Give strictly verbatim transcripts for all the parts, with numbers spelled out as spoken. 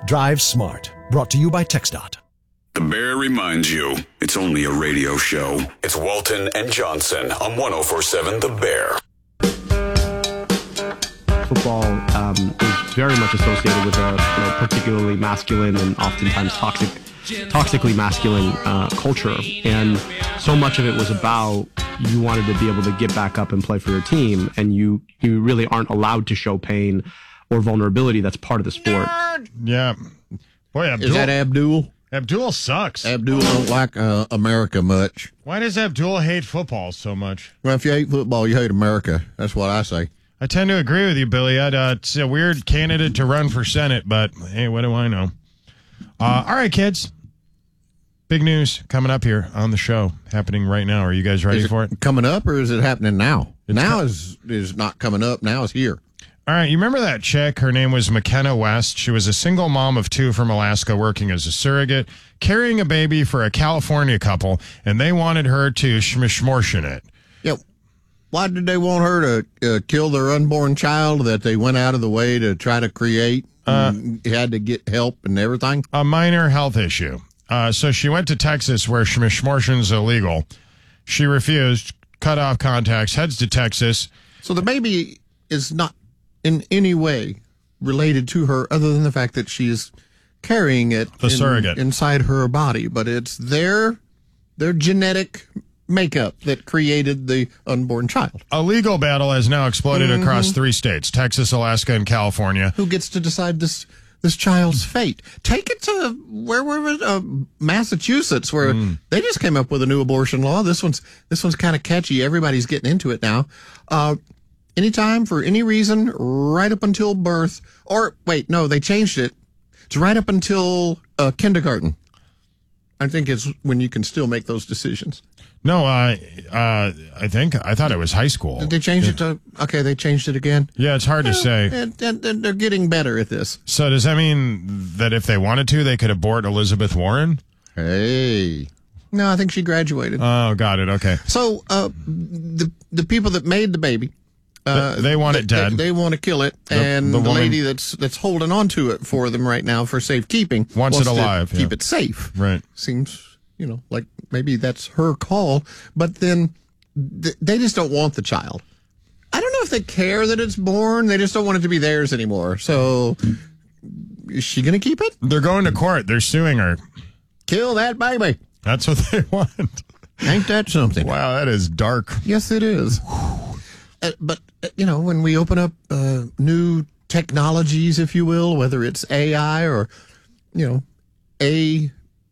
Drive smart. Brought to you by TxDOT. The Bear reminds you, it's only a radio show. It's Walton and Johnson on one oh four point seven The Bear. Football um, is very much associated with a you know, particularly masculine and oftentimes toxic, toxically masculine uh, culture. And so much of it was about you wanted to be able to get back up and play for your team, and you, you really aren't allowed to show pain or vulnerability. That's part of the sport. Yeah. Boy, Abdul, Is that Abdul? Abdul sucks. Abdul don't like uh, America much. Why does Abdul hate football so much? Well, if you hate football, you hate America. That's what I say. I tend to agree with you, Billy. I'd, uh, it's a weird candidate to run for Senate, but hey, what do I know? Uh, all right, kids. Big news coming up here on the show, happening right now. Are you guys ready Is it for it? coming up, or is it happening now? It's now co- is is not coming up. Now it's here. All right, you remember that chick? Her name was McKenna West. She was a single mom of two from Alaska working as a surrogate, carrying a baby for a California couple, and they wanted her to shmishmortion it. Yep. Why did they want her to uh, kill their unborn child that they went out of the way to try to create? Uh, had to get help and everything? A minor health issue. Uh, so she went to Texas where shmishmortion's illegal. She refused, cut off contacts, heads to Texas. So the baby is not in any way related to her other than the fact that she is carrying it The in- surrogate. inside her body. But it's their their genetic makeup that created the unborn child. A legal battle has now exploded mm-hmm. across three states, Texas, Alaska, and California. Who gets to decide this this child's fate? Take it to where were it? Uh, Massachusetts, where mm. they just came up with a new abortion law. This one's this one's kind of catchy. Everybody's getting into it now. Uh, anytime, for any reason, right up until birth. Or wait, no, they changed it. It's right up until uh, kindergarten. I think it's when you can still make those decisions. No, uh, uh, I think, I thought it was high school. Did they change it to, okay, they changed it again? Yeah, it's hard to Well, say. And, and, and they're getting better at this. So does that mean that if they wanted to, they could abort Elizabeth Warren? Hey. No, I think she graduated. Oh, got it. Okay. So uh, the the people that made the baby, uh, They- they want it dead. They, they want to kill it, The- and the the, woman- lady that's that's holding on to it for them right now for safekeeping Wants it to alive, keep yeah. it safe. Right. Seems, you know, like maybe that's her call, but then th- they just don't want the child. I don't know if they care that it's born. They just don't want it to be theirs anymore. So is she going to keep it? They're going to court. They're suing her. Kill that baby. That's what they want. Ain't that something? Wow, that is dark. Yes, it is. Uh, but, uh, you know, when we open up uh, new technologies, if you will, whether it's A I or, you know, A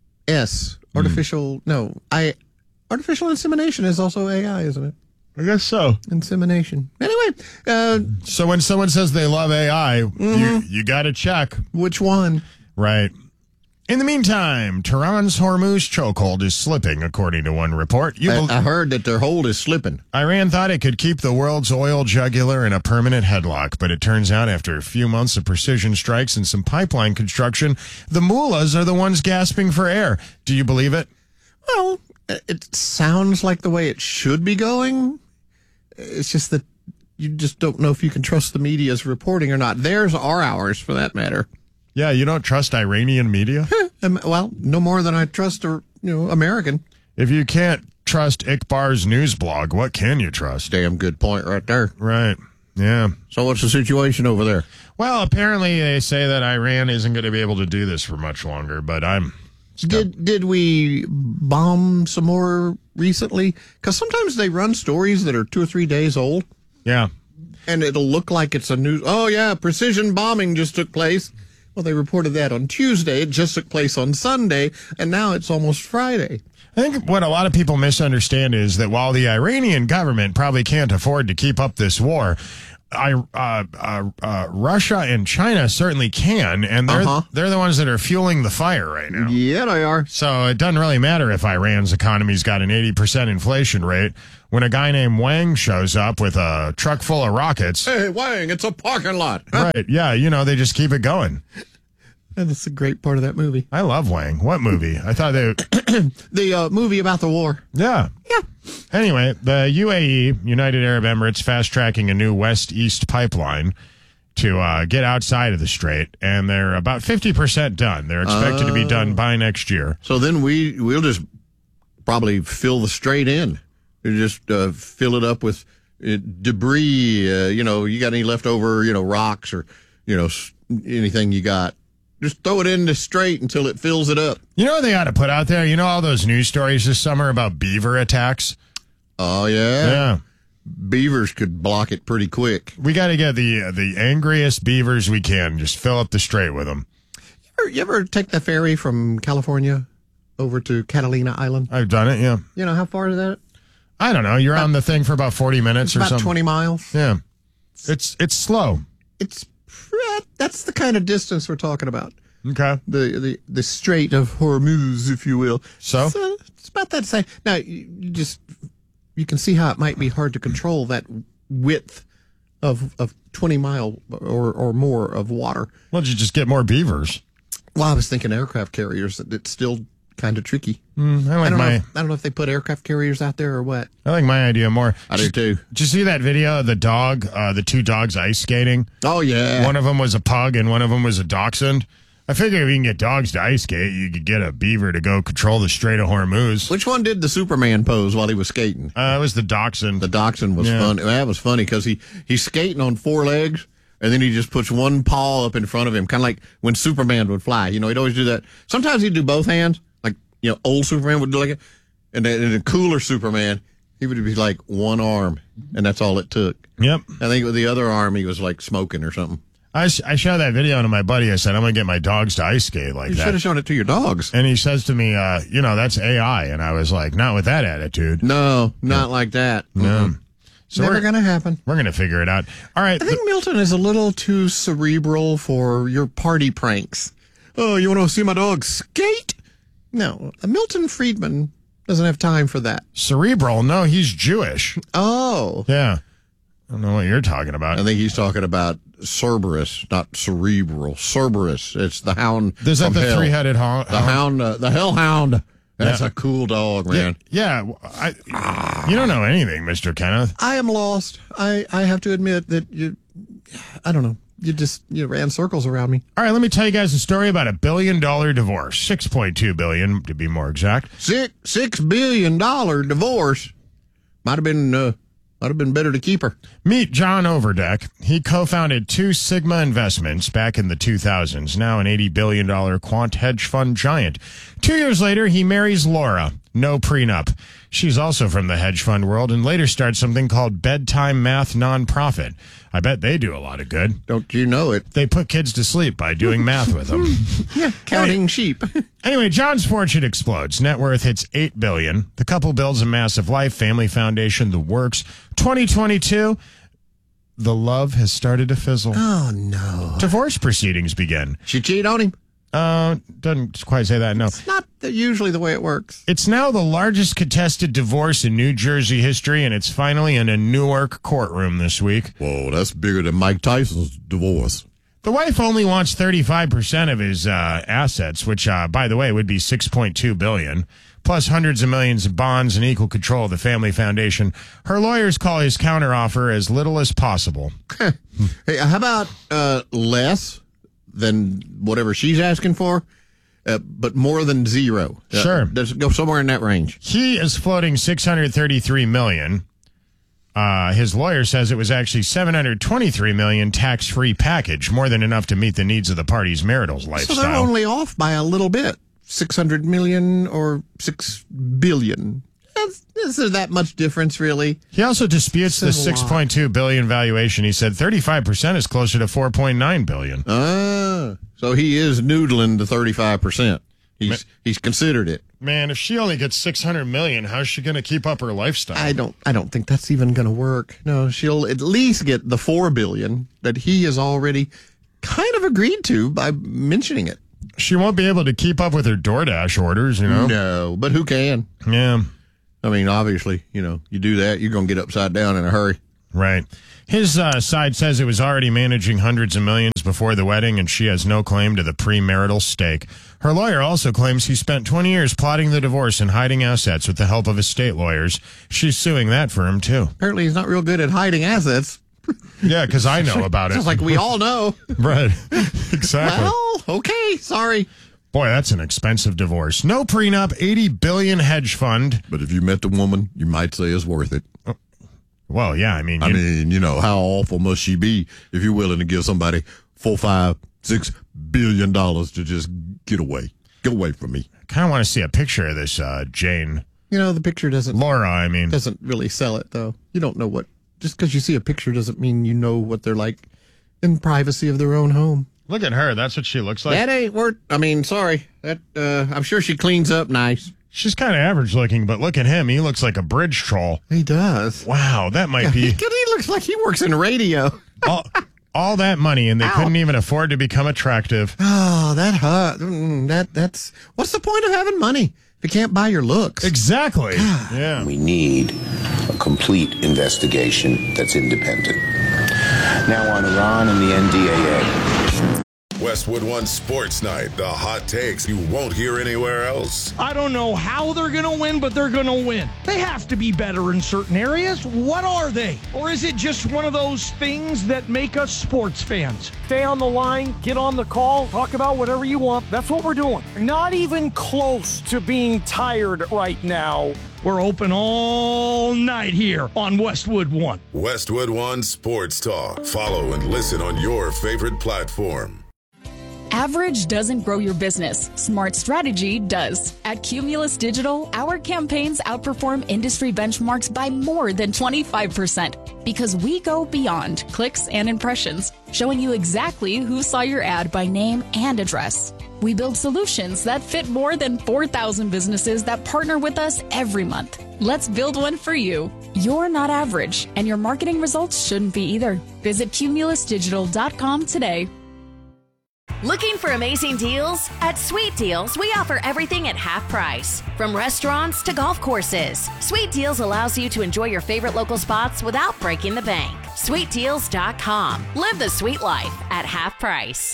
S, artificial, mm. no, I, artificial insemination is also A I, isn't it? I guess so. Insemination. Anyway. Uh, so when someone says they love A I, mm-hmm. you, you got to check. Which one? Right. In the meantime, Tehran's Hormuz chokehold is slipping, according to one report. You I, bel- I heard that their hold is slipping. Iran thought it could keep the world's oil jugular in a permanent headlock, but it turns out after a few months of precision strikes and some pipeline construction, the mullahs are the ones gasping for air. Do you believe it? Well, it sounds like the way it should be going. It's just that you just don't know if you can trust the media's reporting or not. Theirs are ours, for that matter. Yeah, you don't trust Iranian media? um, well, no more than I trust, or you know, American. If you can't trust Iqbar's news blog, what can you trust? Damn good point right there. Right. Yeah. So what's the situation over there? Well, apparently they say that Iran isn't going to be able to do this for much longer, but I'm... Did did we bomb some more recently? Because sometimes they run stories that are two or three days old. Yeah. And it'll look like it's a news. Oh, yeah, precision bombing just took place. Well, they reported that on Tuesday. It just took place on Sunday, and now it's almost Friday. I think what a lot of people misunderstand is that while the Iranian government probably can't afford to keep up this war, I, uh, uh, uh, Russia and China certainly can, and they're Uh-huh. they're the ones that are fueling the fire right now. Yeah, they are. So it doesn't really matter if Iran's economy's got an eighty percent inflation rate. When a guy named Wang shows up with a truck full of rockets. Hey, Wang, it's a parking lot. Right, yeah, you know, they just keep it going. That's a great part of that movie. I love Wang. What movie? I thought they... the uh, movie about the war. Yeah. Yeah. Anyway, the U A E, United Arab Emirates, fast-tracking a new west-east pipeline. to uh, get outside of the strait, and they're about fifty percent done. They're expected uh, to be done by next year. So then we, we'll just probably fill the strait in. You just uh, fill it up with uh, debris. Uh, you know, you got any leftover, you know, rocks or, you know, anything you got. Just throw it in the strait until it fills it up. You know what they ought to put out there? You know all those news stories this summer about beaver attacks? Oh, yeah? Yeah. Beavers could block it pretty quick. We got to get the uh, the angriest beavers we can. Just fill up the strait with them. You ever, you ever take the ferry from California over to Catalina Island? I've done it, yeah. You know, how far is that? I don't know. You're about, on the thing for about forty minutes or about something. twenty miles. Yeah. It's it's slow. It's That's the kind of distance we're talking about. Okay. The the, the Strait of Hormuz, if you will. So? So it's about that same. Now, you, you just... You can see how it might be hard to control that width of of twenty mile or, or more of water. Why don't you just get more beavers? Well, I was thinking aircraft carriers. It's still kind of tricky. Mm, I, like I, don't my, know if, I don't know if they put aircraft carriers out there or what. I like my idea more. I do too. Did you see that video of the dog, uh, the two dogs ice skating? Oh, yeah. One of them was a pug and one of them was a dachshund. I figure if you can get dogs to ice skate, you could get a beaver to go control the Strait of Hormuz. Which one did the Superman pose while he was skating? Uh, it was the dachshund. The dachshund was yeah. fun. That was funny because he, he's skating on four legs, and then he just puts one paw up in front of him, kind of like when Superman would fly. You know, he'd always do that. Sometimes he'd do both hands, like, you know, old Superman would do like it. And then and a cooler Superman, he would be like one arm, and that's all it took. Yep. I think with the other arm, he was like smoking or something. I, I showed that video to my buddy. I said, I'm going to get my dogs to ice skate like you that. You should have shown it to your dogs. And he says to me, uh, you know, that's A I. And I was like, not with that attitude. No, not yeah. like that. No. Mm-hmm. So Never going to happen. We're going to figure it out. All right. I think Milton is a little too cerebral for your party pranks. Oh, you want to see my dog skate? No, Milton Friedman doesn't have time for that. Cerebral? No, he's Jewish. Oh. Yeah. I don't know what you're talking about. I think he's talking about Cerberus, not cerebral. Cerberus. It's the hound. Is that the hell. three-headed hound? The hound, uh, the hellhound. That's yeah. a cool dog, man. Yeah, yeah I, you don't know anything, Mister Kenneth. I am lost. I, I have to admit that you, I don't know. You just you ran circles around me. All right, let me tell you guys a story about a billion-dollar divorce. six point two billion dollars, to be more exact. Six, six billion dollar divorce. Might have been... Uh, Might have been better to keep her. Meet John Overdeck. He co-founded Two Sigma Investments back in the two thousands, now an eighty billion dollars quant hedge fund giant. Two years later, he marries Laura. No prenup. She's also from the hedge fund world and later starts something called Bedtime Math Nonprofit. I bet they do a lot of good. Don't you know it? They put kids to sleep by doing math with them. Yeah, counting anyway, sheep. Anyway, John's fortune explodes. Net worth hits eight billion dollars. The couple builds a massive life, family foundation, the works. twenty twenty-two, the love has started to fizzle. Oh, no. Divorce proceedings begin. She cheated on him? Uh, doesn't quite say that, no. It's not the, usually the way it works. It's now the largest contested divorce in New Jersey history, and it's finally in a Newark courtroom this week. Whoa, that's bigger than Mike Tyson's divorce. The wife only wants thirty-five percent of his uh, assets, which, uh, by the way, would be six point two billion dollars, plus hundreds of millions of bonds and equal control of the family foundation. Her lawyers call his counteroffer as little as possible. Hey, how about uh, less than whatever she's asking for, uh, but more than zero? Uh, sure. Does it go somewhere in that range? He is floating six hundred thirty-three million dollars. Uh, his lawyer says it was actually seven hundred twenty-three million dollars tax-free package, more than enough to meet the needs of the party's marital lifestyle. So they're only off by a little bit. six hundred million or six billion. That's, is there that much difference, really? He also disputes the six point two billion dollars valuation. He said thirty-five percent is closer to four point nine billion dollars. Ah, so he is noodling the thirty-five percent. He's he's considered it. Man, if she only gets six hundred million dollars, how's she going to keep up her lifestyle? I don't I don't think that's even going to work. No, she'll at least get the four billion dollars that he has already kind of agreed to by mentioning it. She won't be able to keep up with her DoorDash orders, you know? No, but who can? Yeah. I mean, obviously, you know, you do that, you're going to get upside down in a hurry. Right. His uh, side says it was already managing hundreds of millions before the wedding, and she has no claim to the premarital stake. Her lawyer also claims he spent twenty years plotting the divorce and hiding assets with the help of estate lawyers. She's suing that firm, too. Apparently, he's not real good at hiding assets. Yeah, because I know about it. Sounds like we all know. Right. Exactly. Well, okay, sorry. Boy, that's an expensive divorce. No prenup, eighty billion dollars hedge fund. But if you met the woman, you might say it's worth it. Well, yeah, I mean... I you, mean, you know, how awful must she be if you're willing to give somebody four, five, six billion dollars to just get away. Get away from me. I kind of want to see a picture of this, uh, Jane. You know, the picture doesn't... Laura, I mean... Doesn't really sell it, though. You don't know what... Just because you see a picture doesn't mean you know what they're like in privacy of their own home. Look at her. That's what she looks like. That ain't worth... I mean, sorry. That uh, I'm sure she cleans up nice. She's kind of average looking, but look at him. He looks like a bridge troll. He does. Wow, that might be... he looks like he works in radio. all, all that money, and they Ow. couldn't even afford to become attractive. Oh, that hurt. Mm, that, that's... What's the point of having money if you can't buy your looks? Exactly. Yeah. We need a complete investigation that's independent. Now on Iran and the N D A A. Westwood One Sports Night, the hot takes you won't hear anywhere else. I don't know how they're going to win, but they're going to win. They have to be better in certain areas. What are they? Or is it just one of those things that make us sports fans? Stay on the line, get on the call, talk about whatever you want. That's what we're doing. Not even close to being tired right now. We're open all night here on Westwood One. Westwood One Sports Talk. Follow and listen on your favorite platform. Average doesn't grow your business. Smart strategy does. At Cumulus Digital, our campaigns outperform industry benchmarks by more than twenty-five percent because we go beyond clicks and impressions, showing you exactly who saw your ad by name and address. We build solutions that fit more than four thousand businesses that partner with us every month. Let's build one for you. You're not average, and your marketing results shouldn't be either. Visit cumulus digital dot com today. Looking for amazing deals? At Sweet Deals, we offer everything at half price. From restaurants to golf courses, Sweet Deals allows you to enjoy your favorite local spots without breaking the bank. sweet deals dot com. Live the sweet life at half price.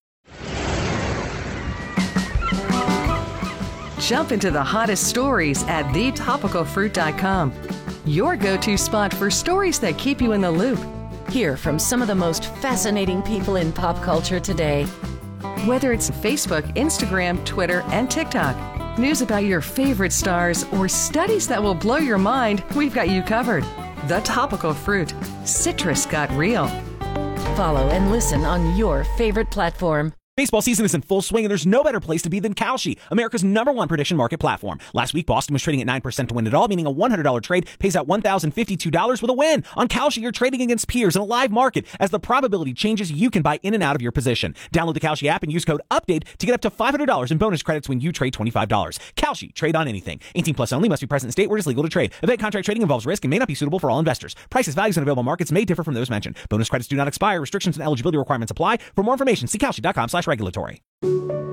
Jump into the hottest stories at the topical fruit dot com. Your go-to spot for stories that keep you in the loop. Hear from some of the most fascinating people in pop culture today. Whether it's Facebook, Instagram, Twitter, and TikTok, news about your favorite stars, or studies that will blow your mind, we've got you covered. The Topical Fruit. Citrus got real. Follow and listen on your favorite platform. Baseball season is in full swing, and there's no better place to be than Kalshi, America's number one prediction market platform. Last week, Boston was trading at nine percent to win it all, meaning a one hundred dollars trade pays out one thousand fifty-two dollars with a win. On Kalshi, you're trading against peers in a live market. As the probability changes, you can buy in and out of your position. Download the Kalshi app and use code UPDATE to get up to five hundred dollars in bonus credits when you trade twenty-five dollars. Kalshi, trade on anything. eighteen plus only, must be present in state where it is legal to trade. Event contract trading involves risk and may not be suitable for all investors. Prices, values, and available markets may differ from those mentioned. Bonus credits do not expire. Restrictions and eligibility requirements apply. For more information, see Kalshi dot com slash regulatory.